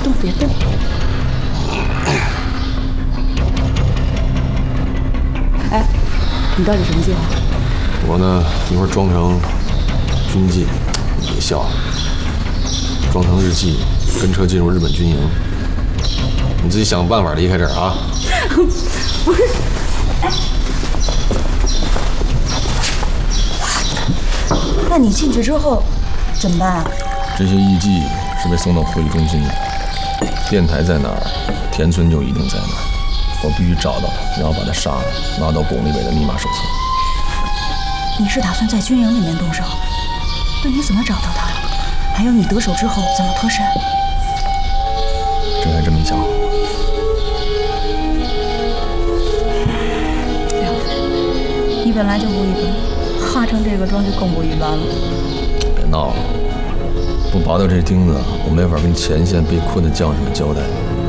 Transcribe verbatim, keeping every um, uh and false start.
动，别动。哎，你到底什么计划？ 我呢，一会儿装成军纪，别笑了，装成日记，跟车进入日本军营。你自己想办法离开这儿啊！ 不是，哎，那你进去之后怎么办啊？ 这些艺伎是被送到会议中心的，电台在哪儿，田村就一定在哪儿。我必须找到他，然后把他杀了，拿到巩立伟的密码手册。 你是打算在军营里面动手？那你怎么找到他呀？还有你得手之后怎么脱身？ 这还真没想好。 梁飞，你本来就不一般，化成这个妆就更不一般了。 别闹了，不拔掉这钉子，我没法跟前线被困的将士们交代。